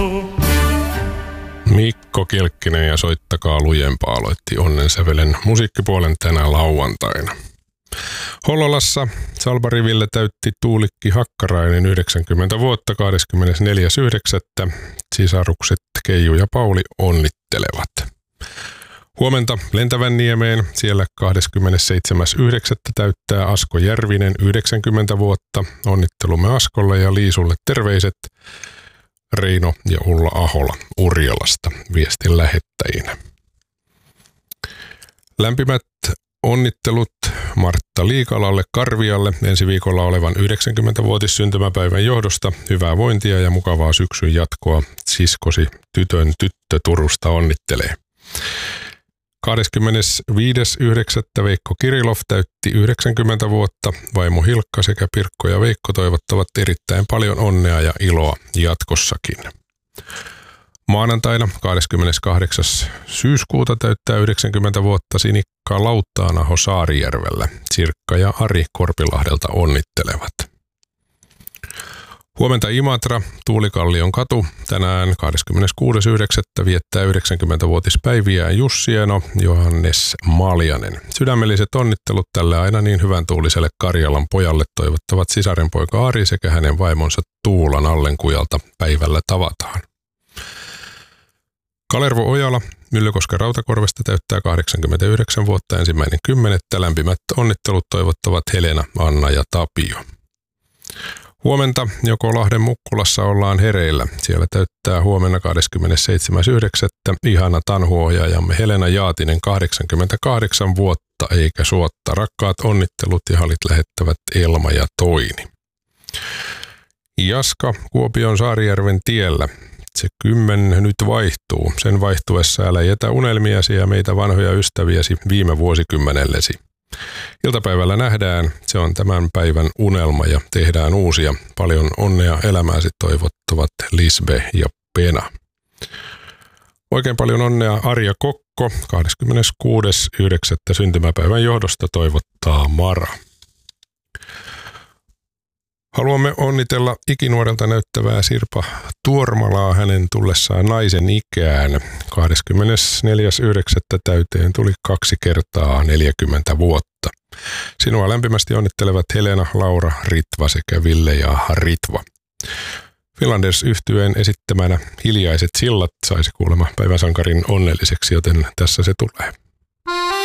Mikko Kelkkinen ja Soittakaa lujempaa aloitti onnensävelen musiikkipuolen tänä lauantaina. Hollolassa Salbariville täytti Tuulikki Hakkarainen 90 vuotta 24.9. Sisarukset Keiju ja Pauli onnittelevat. Huomenta Lentävänniemeen, siellä 27.9. täyttää Asko Järvinen 90 vuotta. Onnittelumme Askolle ja Liisulle terveiset. Reino ja Ulla Ahola Urjalasta viestin lähettäjinä. Lämpimät onnittelut Martta Liikalalle Karvialle ensi viikolla olevan 90-vuotissyntymäpäivän johdosta. Hyvää vointia ja mukavaa syksyn jatkoa. Siskosi tytön tyttö Turusta onnittelee. 25.9. Veikko Kirilov täytti 90 vuotta. Vaimo Hilkka sekä Pirkko ja Veikko toivottavat erittäin paljon onnea ja iloa jatkossakin. Maanantaina 28. syyskuuta täyttää 90 vuotta Sinikka Lauttaanaho Saarijärvellä. Sirkka ja Ari Korpilahdelta onnittelevat. Huomenta Imatra, Tuulikallion katu. Tänään 26.9. viettää 90-vuotispäiviään Jussi Eno, Johannes Maljanen. Sydämelliset onnittelut tälle aina niin hyvän tuuliselle Karjalan pojalle toivottavat sisarenpoika Ari sekä hänen vaimonsa Tuulan Allenkujalta. Päivällä tavataan. Kalervo Ojala Myllykosken Rautakorvesta täyttää 89 vuotta 1.10. Lämpimät onnittelut toivottavat Helena, Anna ja Tapio. Huomenta joko Lahden Mukkulassa ollaan hereillä. Siellä täyttää huomenna 27.9. ihana tanhuohjaajamme Helena Jaatinen 88 vuotta eikä suotta. Rakkaat onnittelut ja halit lähettävät Elma ja Toini. Jaska Kuopion Saarijärven tiellä. Se 10 nyt vaihtuu. Sen vaihtuessa älä jätä unelmiasi ja meitä vanhoja ystäviäsi viime vuosikymmenellesi. Iltapäivällä nähdään, se on tämän päivän unelma ja tehdään uusia. Paljon onnea elämääsi toivottavat Lisbe ja Pena. Oikein paljon onnea Arja Kokko, 26.9. syntymäpäivän johdosta toivottaa Mara. Haluamme onnitella ikinuorelta näyttävää Sirpa Tuormalaa hänen tullessaan naisen ikään. 24.9. täyteen tuli 2 kertaa 40 vuotta. Sinua lämpimästi onnittelevat Helena, Laura, Ritva sekä Ville ja Ritva. Finlanders -yhtyeen esittämänä Hiljaiset sillat saisi kuulemma päivän sankarin onnelliseksi, joten tässä se tulee.